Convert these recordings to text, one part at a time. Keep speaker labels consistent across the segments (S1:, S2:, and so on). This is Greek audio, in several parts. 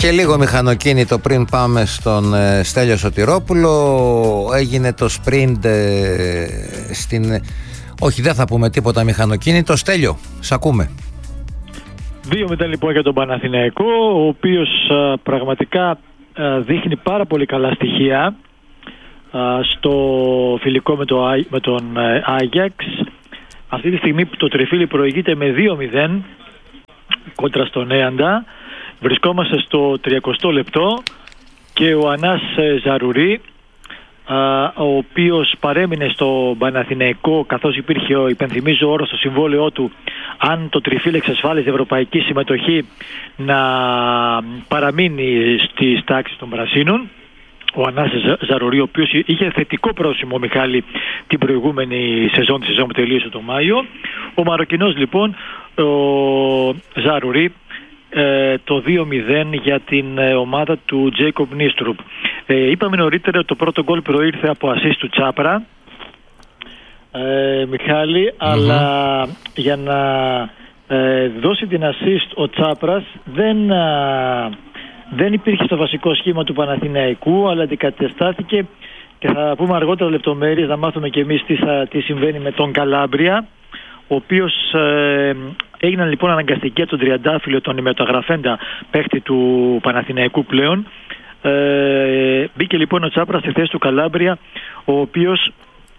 S1: Και λίγο μηχανοκίνητο πριν πάμε στον Στέλιο Σωτηρόπουλο. Έγινε το sprint στην... Όχι, δεν θα πούμε τίποτα μηχανοκίνητο. Στέλιο, σ' ακούμε.
S2: 2-0 λοιπόν για τον Παναθηναϊκό, ο οποίος πραγματικά δείχνει πάρα πολύ καλά στοιχεία στο φιλικό με τον Άγιαξ. Αυτή τη στιγμή που το τριφύλι προηγείται με 2-0 κόντρα στον Έαντα. Βρισκόμαστε στο 30 λεπτό και ο Ανάς Ζαρουρί, ο οποίος παρέμεινε στο Παναθηναϊκό καθώς υπήρχε, υπενθυμίζω, όρο στο συμβόλαιό του, αν το τριφύλι εξασφάλιζε ευρωπαϊκή συμμετοχή, να παραμείνει στις τάξεις των Πρασίνων. Ο Ανάς Ζαρουρί, ο οποίος είχε θετικό πρόσημο, Μιχάλη, την προηγούμενη σεζόν, τη σεζόν που τελείωσε το Μάιο. Ο Μαροκινός λοιπόν, ο Ζαρουρί, το 2-0 για την ομάδα του Τζέικοπ Νίστρουπ. Είπαμε νωρίτερα ότι το πρώτο γκολ προήρθε από ασίστ του Τσάπρα, Μιχάλη, αλλά για να δώσει την ασίστ ο Τσάπρας δεν υπήρχε στο βασικό σχήμα του Παναθηναϊκού, αλλά αντικαταστάθηκε, και θα πούμε αργότερα λεπτομέρειες, να μάθουμε και εμείς τι συμβαίνει με τον Καλάμπρια, ο οποίος έγιναν λοιπόν αναγκαστική από τον τριαντάφυλλο, τον ημεταγραφέντα παίχτη του Παναθηναϊκού πλέον. Μπήκε λοιπόν ο Τσάπρας στη θέση του Καλάμπρια, ο οποίος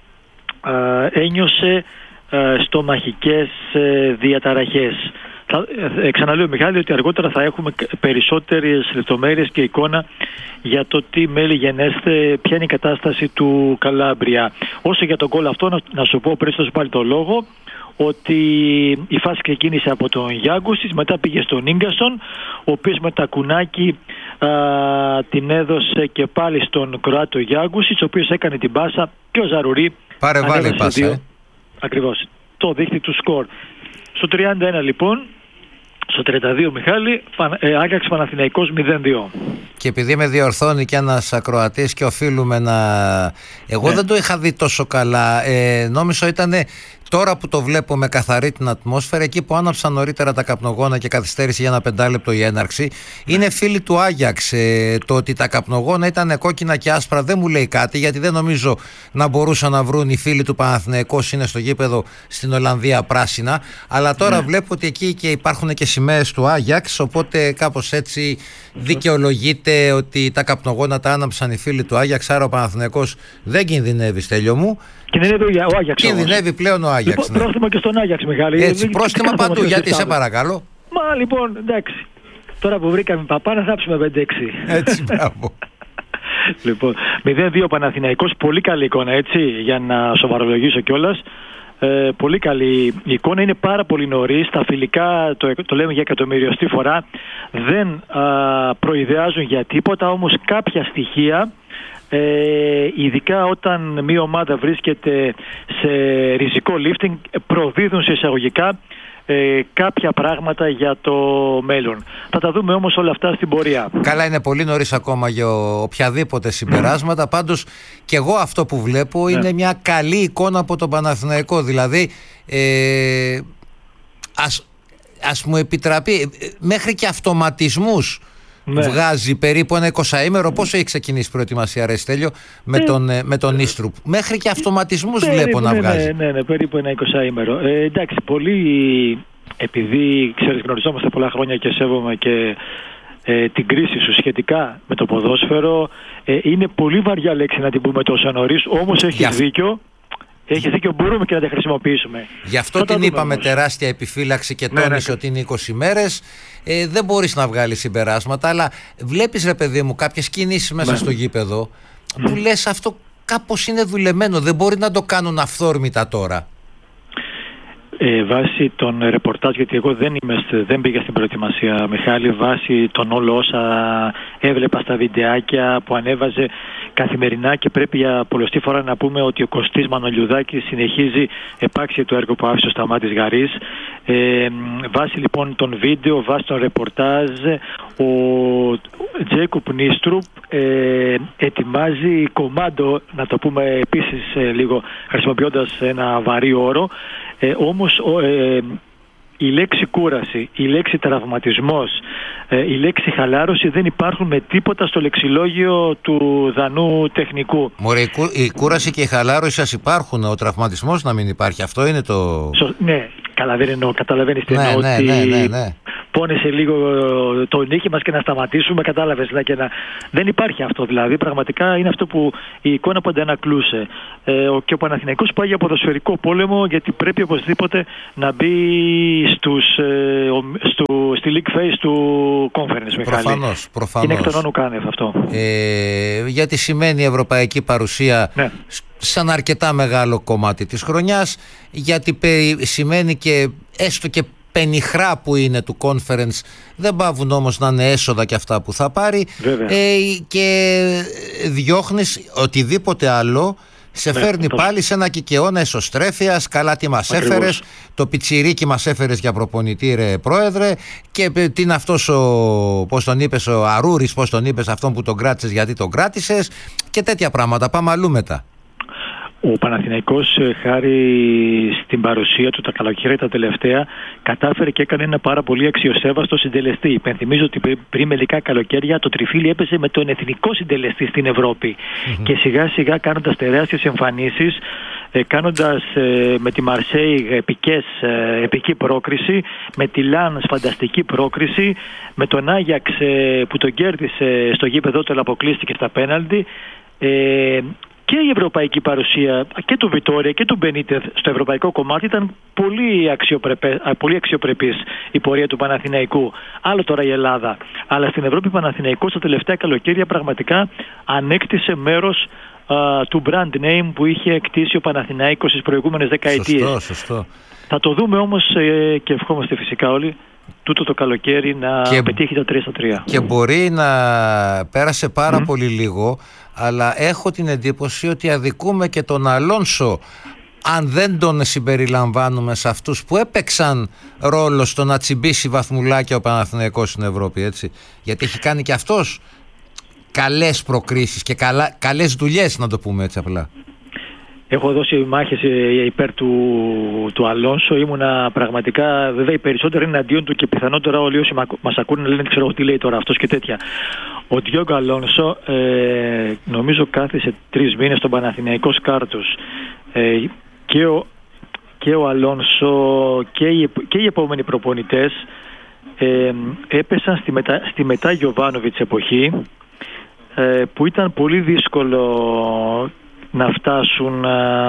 S2: ένιωσε στομαχικές διαταραχές. Ξαναλέω, Μιχάλη, ότι αργότερα θα έχουμε περισσότερες λεπτομέρειες και εικόνα για το τι μέλη γενέστε, ποια είναι η κατάσταση του Καλάμπρια. Όσο για τον γκολ αυτό, να σου πω πριν σου πάλι το λόγο, ότι η φάση ξεκίνησε από τον Γιάγκουσης, μετά πήγε στον Ίγκασον, ο οποίος με τα κουνάκι την έδωσε και πάλι στον Κροάτο Γιάγκουσης, ο οποίος έκανε την πάσα, και ο Ζαρουρί
S1: παρεβάλλει πάσα.
S2: Ακριβώς, το δείχτη του σκορ. Στο 31 λοιπόν, στο 32, Μιχάλη, Άγιαξ Παναθηναϊκός 0-2.
S1: Και επειδή με διορθώνει και ένας ακροατής και οφείλουμε να... Εγώ δεν το είχα δει τόσο καλά. Νόμιζα ήταν τώρα που το βλέπω με καθαρή την ατμόσφαιρα, εκεί που άναψαν νωρίτερα τα καπνογόνα και καθυστέρησε για ένα 5 λεπτό η έναρξη. Είναι φίλοι του Άγιαξ. Το ότι τα καπνογόνα ήταν κόκκινα και άσπρα δεν μου λέει κάτι, γιατί δεν νομίζω να μπορούσαν να βρουν οι φίλοι του Παναθηναϊκός, είναι στο γήπεδο στην Ολλανδία πράσινα. Αλλά τώρα βλέπω ότι εκεί και υπάρχουν και σημαίες του Άγιαξ, οπότε κάπως έτσι δικαιολογείται ότι τα καπνογόνα τα άναψαν οι φίλοι του Άγιαξ. Άρα ο Παναθηναϊκός δεν κινδυνεύει, Στέλιο μου.
S2: Κινδυνεύει ο Άγιαξ.
S1: Κινδυνεύει πλέον ο Άγιαξ.
S2: Λοιπόν, πρόστιμα και στον Άγιαξ, Μιχάλη.
S1: Έτσι, πρόστιμα παντού, γιατί σε παρακαλώ.
S2: Μα λοιπόν, εντάξει. Τώρα που βρήκαμε παπά, να θάψουμε 5-6.
S1: Έτσι, μπράβο.
S2: Λοιπόν, 0-2 Παναθηναϊκός, πολύ καλή εικόνα, έτσι, για να σοβαρολογήσω κιόλας. Πολύ καλή εικόνα, είναι πάρα πολύ νωρίς. Τα φιλικά, το λέμε για εκατομμυριωστή φορά, δεν προειδεάζουν για τίποτα, όμως κάποια στοιχεία, ειδικά όταν μια ομάδα βρίσκεται σε ριζικό lifting, προδίδουν σε εισαγωγικά κάποια πράγματα για το μέλλον. Θα τα δούμε όμως όλα αυτά στην πορεία.
S1: Καλά, είναι πολύ νωρίς ακόμα για οποιαδήποτε συμπεράσματα. Πάντως και εγώ αυτό που βλέπω είναι μια καλή εικόνα από τον Παναθηναϊκό. Δηλαδή ας μου επιτραπεί, μέχρι και αυτοματισμούς βγάζει περίπου ένα 20ημερο. Πόσο έχει ξεκινήσει η προετοιμασία, ρε Στέλιο, με τον Νίστρουπ? Μέχρι και αυτοματισμούς βλέπω να βγάζει.
S2: Ναι, περίπου ένα 20ημερο. Εντάξει, πολύ, επειδή ξέρεις, γνωριζόμαστε πολλά χρόνια και σέβομαι και την κρίση σου σχετικά με το ποδόσφαιρο, είναι πολύ βαριά λέξη να την πούμε τόσο νωρίς, όμως έχεις δίκιο. Έχει δίκιο, μπορούμε και να τα χρησιμοποιήσουμε.
S1: Γι' αυτό την είπαμε όμως τεράστια επιφύλαξη και τόνισε ότι είναι 20 μέρες. Δεν μπορείς να βγάλεις συμπεράσματα, αλλά βλέπεις, ρε παιδί μου, κάποιες κινήσεις μέσα στο γήπεδο που λες αυτό κάπως είναι δουλεμένο. Δεν μπορεί να το κάνουν αυθόρμητα τώρα.
S2: Βάσει των ρεπορτάζ, γιατί εγώ δεν πήγα στην προετοιμασία, Μιχάλη, βάσει των όλων όσα έβλεπα στα βιντεάκια που ανέβαζε καθημερινά, και πρέπει για πολλωστή φορά να πούμε ότι ο Κωστής Μανολιουδάκης συνεχίζει επάξια το έργο που άφησε ο Σταμάτης Γαρής. Βάσει λοιπόν των βίντεο, βάσει των ρεπορτάζ, ο Τζέικοπ Νίστρουπ ετοιμάζει κομμάντο, να το πούμε επίσης λίγο χρησιμοποιώντας ένα βαρύ όρο. Όμως η λέξη κούραση, η λέξη τραυματισμός, η λέξη χαλάρωση δεν υπάρχουν με τίποτα στο λεξιλόγιο του Δανού τεχνικού.
S1: Μωρέ, η κούραση και η χαλάρωση σας υπάρχουν, ο τραυματισμός να μην υπάρχει. Αυτό είναι το...
S2: Ναι, καλά, δεν εννοώ, καταλαβαίνεις τι εννοώ,
S1: ναι.
S2: Πόνεσε λίγο το νύχι μας και να σταματήσουμε, κατάλαβες, δεν υπάρχει αυτό δηλαδή, πραγματικά είναι αυτό που η εικόνα που αντανακλούσε. Και ο Παναθηναϊκός πάει για ποδοσφαιρικό πόλεμο, γιατί πρέπει οπωσδήποτε να μπει στη league phase του conference, Μιχάλη.
S1: Προφανώς.
S2: Είναι εκ των όνου κάνευ αυτό.
S1: Γιατί σημαίνει ευρωπαϊκή παρουσία, ναι, σαν αρκετά μεγάλο κομμάτι της χρονιάς, γιατί σημαίνει και έστω και πενιχρά που είναι του conference, δεν πάβουν όμως να είναι έσοδα και αυτά που θα πάρει, και διώχνεις οτιδήποτε άλλο, σε φέρνει πάλι σε ένα κικαιώνα εσωστρέφειας. Καλά, τι μας έφερες, το πιτσιρίκι μας έφερες για προπονητή, ρε πρόεδρε, και τι είναι αυτός πώς τον είπες, ο Αρούρης, πώς τον είπες, αυτόν που τον κράτησες, γιατί τον κράτησες, και τέτοια πράγματα. Πάμε αλλού μετά.
S2: Ο Παναθηναϊκός, χάρη στην παρουσία του τα καλοκαίρια τα τελευταία, κατάφερε και έκανε ένα πάρα πολύ αξιοσέβαστο συντελεστή. Υπενθυμίζω ότι πριν μερικά καλοκαίρια το τριφύλι έπεσε με τον εθνικό συντελεστή στην Ευρώπη. Και σιγά σιγά, κάνοντας τεράστιες εμφανίσεις, κάνοντας με τη Μαρσέη επική πρόκριση, με τη Λάνς φανταστική πρόκριση, με τον Άγιαξ που τον κέρδισε στο γήπεδο του αλλά αποκλείστηκε στα πέναλτι, και η ευρωπαϊκή παρουσία και του Βιτόρια και του Μπενίτεθ στο ευρωπαϊκό κομμάτι ήταν πολύ αξιοπρεπής η πορεία του Παναθηναϊκού. Άλλο τώρα η Ελλάδα. Αλλά στην Ευρώπη ο Παναθηναϊκός τα τελευταία καλοκαίρια πραγματικά ανέκτησε μέρος του brand name που είχε κτίσει ο Παναθηναϊκός στις προηγούμενες δεκαετίες.
S1: Σωστό.
S2: Θα το δούμε όμως, και ευχόμαστε φυσικά όλοι, τούτο το καλοκαίρι να πετύχει τα 3-3.
S1: Και μπορεί να πέρασε πάρα πολύ λίγο, αλλά έχω την εντύπωση ότι αδικούμε και τον Αλόνσο αν δεν τον συμπεριλαμβάνουμε σε αυτούς που έπαιξαν ρόλο στο να τσιμπήσει βαθμουλάκια ο Παναθηναϊκός στην Ευρώπη, έτσι. Γιατί έχει κάνει και αυτός καλές προκρίσεις και καλές δουλειές, να το πούμε έτσι απλά.
S2: Έχω δώσει μάχες υπέρ του Αλόνσο. Ήμουνα πραγματικά, βέβαια, οι περισσότεροι είναι αντίον του και πιθανότερα όλοι όσοι μας ακούνε λένε, ξέρω τι λέει τώρα αυτός και τέτοια. Ο Ντιόγκο Αλόνσο νομίζω κάθισε 3 μήνες στον Παναθηναϊκό Σκάρτους. Και ο Αλόνσο και οι επόμενοι προπονητές έπεσαν στη μετά Γιοβάνοβιτς εποχή, που ήταν πολύ δύσκολο να φτάσουν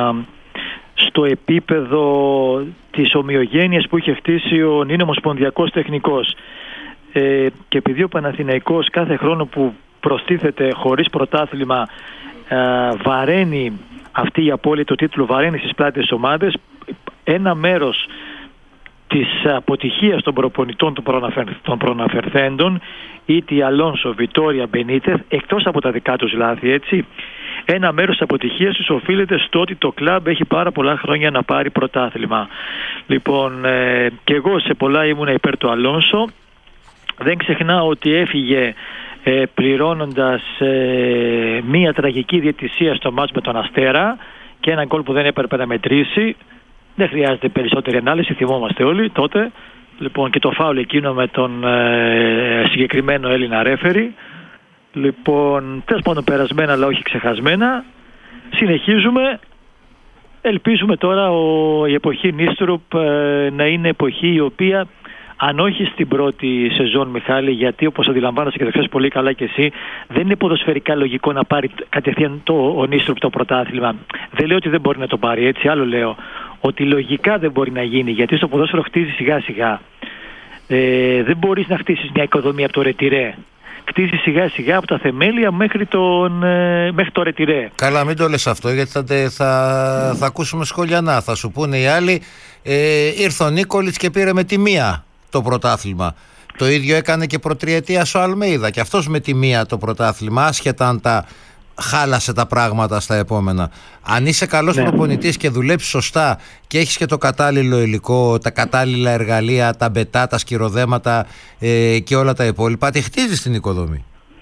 S2: στο επίπεδο της ομοιογένειας που είχε χτίσει ο νυν ομοσπονδιακός τεχνικός. Και επειδή ο Παναθηναϊκός κάθε χρόνο που προστίθεται χωρίς πρωτάθλημα βαραίνει αυτή η απώλεια, το τίτλο βαραίνει στις πλάτες της ομάδες, ένα μέρος της αποτυχίας των προπονητών των προαναφερθέντων, είτε Αλόνσο, Βιτόρια, Μπενίτεθ, εκτός από τα δικά τους λάθη, έτσι, ένα μέρος της αποτυχίας τους οφείλεται στο ότι το κλαμπ έχει πάρα πολλά χρόνια να πάρει πρωτάθλημα. Λοιπόν, και εγώ σε πολλά ήμουνα υπέρ του Αλόνσο. Δεν ξεχνάω ότι έφυγε πληρώνοντας μία τραγική διαιτησία στο μάτς με τον Αστέρα και ένα γκολ που δεν έπρεπε να μετρήσει. Δεν χρειάζεται περισσότερη ανάλυση, θυμόμαστε όλοι τότε. Λοιπόν, και το φάουλ εκείνο με τον συγκεκριμένο Έλληνα ρέφερι. Λοιπόν, τέλος πάντων περασμένα αλλά όχι ξεχασμένα. Συνεχίζουμε. Ελπίζουμε τώρα η εποχή Νίστρουπ να είναι εποχή η οποία, αν όχι στην πρώτη σεζόν, Μιχάλη, γιατί όπως αντιλαμβάνεσαι και το ξέρεις πολύ καλά και εσύ, δεν είναι ποδοσφαιρικά λογικό να πάρει κατευθείαν ο Νίστρουπ το πρωτάθλημα. Δεν λέω ότι δεν μπορεί να το πάρει, έτσι, άλλο λέω. Ότι λογικά δεν μπορεί να γίνει, γιατί στο ποδόσφαιρο χτίζει σιγά σιγά. Δεν μπορείς να χτίσεις μια οικοδομή από το ρετυρέ. Κτίζει σιγά σιγά από τα θεμέλια μέχρι το ρετυρέ.
S1: Καλά, μην το λες αυτό, γιατί θα ακούσουμε σχολιανά. Θα σου πούνε οι άλλοι, ήρθε ο Νίκολιτς και πήρε με τη μία το πρωτάθλημα. Το ίδιο έκανε και προτριετίας ο Αλμέιδα, και αυτός με τη μία το πρωτάθλημα, άσχετα αν τα χάλασε τα πράγματα στα επόμενα. Αν είσαι καλός προπονητής και δουλέψεις σωστά και έχεις και το κατάλληλο υλικό, τα κατάλληλα εργαλεία, τα μπετά, τα σκυροδέματα και όλα τα υπόλοιπα, τη χτίζεις την οικοδομή.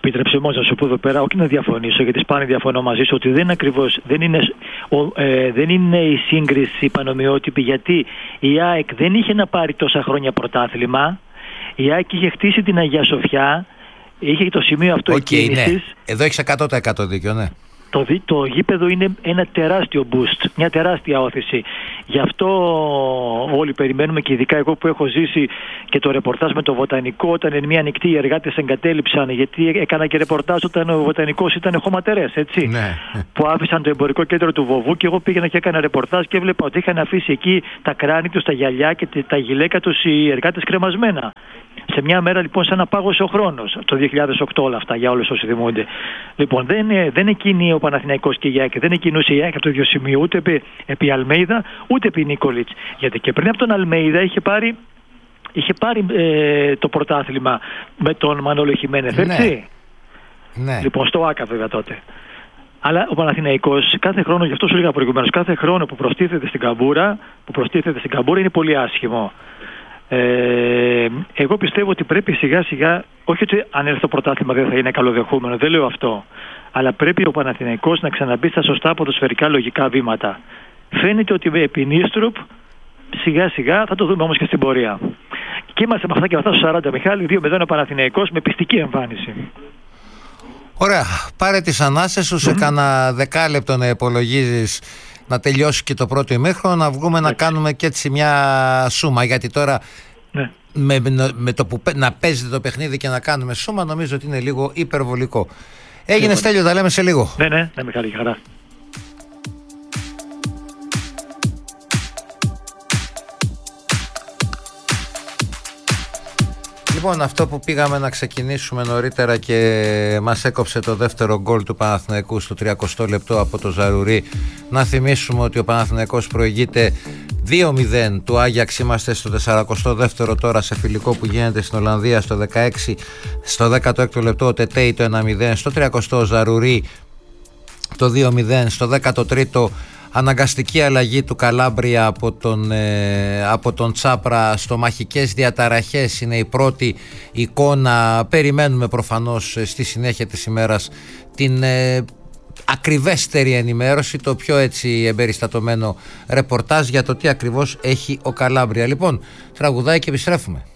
S2: Επίτρεψε όμως να σου πω εδώ πέρα, όχι να διαφωνήσω, γιατί σπάνια διαφωνώ μαζί σου, ότι δεν είναι ακριβώς, δεν είναι η σύγκριση πανομοιότυπη, γιατί η ΑΕΚ δεν είχε να πάρει τόσα χρόνια πρωτάθλημα. Η ΑΕΚ είχε χτίσει την Αγία Σοφιά, είχε το σημείο αυτό εκκίνησης.
S1: Ναι. Εδώ έχεις 100% δίκιο, ναι.
S2: Το γήπεδο είναι ένα τεράστιο boost, μια τεράστια όθηση. Γι' αυτό όλοι περιμένουμε, και ειδικά εγώ που έχω ζήσει και το ρεπορτάζ με το Βοτανικό, όταν είναι μια ανοιχτή οι εργάτες εγκατέλειψαν, γιατί έκανα και ρεπορτάζ όταν ο Βοτανικός ήταν χωματερές, έτσι.
S1: Ναι.
S2: Που άφησαν το εμπορικό κέντρο του Βοβού και εγώ πήγαινα και έκανα ρεπορτάζ και έβλεπα ότι είχαν αφήσει εκεί τα κράνη τους, τα γυαλιά και τα γυλαίκα τους οι εργάτες κρεμασμένα. Σε μια μέρα λοιπόν σαν να πάγωσε ο χρόνος, το 2008 όλα αυτά για όλους όσοι θυμούνται. Λοιπόν, δεν εκκίνει ο Παναθηναϊκός και η ΑΕΚ, δεν εκκινούσε η ΑΕΚ από το ίδιο σημείο ούτε επί Αλμέιδα ούτε επί Νίκολιτς. Γιατί και πριν από τον Αλμέιδα είχε πάρει το πρωτάθλημα με τον Μανώλο Χιμένεθ, έτσι.
S1: Ναι.
S2: Λοιπόν, στο ΆΚΑ βέβαια τότε. Αλλά ο Παναθηναϊκός κάθε χρόνο, γι' αυτό σου έλεγα προηγουμένως, κάθε χρόνο που προστίθεται στην Καμπούρα είναι πολύ άσχημο. Εγώ πιστεύω ότι πρέπει σιγά σιγά, όχι ότι αν έρθει το πρωτάθλημα δεν θα είναι καλοδεχούμενο, δεν λέω αυτό, αλλά πρέπει ο Παναθηναϊκός να ξαναμπεί στα σωστά ποδοσφαιρικά λογικά βήματα. Φαίνεται ότι επί Νίστρουπ σιγά σιγά θα το δούμε όμως και στην πορεία. Και είμαστε με αυτά και αυτά στους 40, Μιχάλη, 2-0 ο Παναθηναϊκός με πιστική εμφάνιση.
S1: Ωραία, πάρε τις ανάσες σου, σε κάνα δεκάλεπτο να υπολογίζεις να τελειώσει και το πρώτο ημίχρονο, να βγούμε να κάνουμε και έτσι μια σούμα, γιατί τώρα με το που να παίζετε το παιχνίδι και να κάνουμε σούμα νομίζω ότι είναι λίγο υπερβολικό. Έγινε Στέλιο, τα λέμε σε λίγο.
S2: Ναι, Μιχάλη, χαρά.
S1: Λοιπόν, αυτό που πήγαμε να ξεκινήσουμε νωρίτερα και μας έκοψε το δεύτερο γκολ του Παναθηναϊκού στο 30 λεπτό από το Ζαρουρί. Να θυμίσουμε ότι ο Παναθηναϊκός προηγείται 2-0 του Άγιαξ. Είμαστε στο 42ο τώρα σε φιλικό που γίνεται στην Ολλανδία στο 16. Στο 16ο λεπτό ο Τετέι το 1-0. Στο 30ο ο Ζαρουρί το 2-0. Στο 13ο αναγκαστική αλλαγή του Καλάμπρια από τον Τσάπρα στο μαχικές διαταραχές είναι η πρώτη εικόνα. Περιμένουμε προφανώς στη συνέχεια της ημέρας την ακριβέστερη ενημέρωση, το πιο έτσι εμπεριστατωμένο ρεπορτάζ για το τι ακριβώς έχει ο Καλάμπρια. Λοιπόν, τραγουδάει και επιστρέφουμε.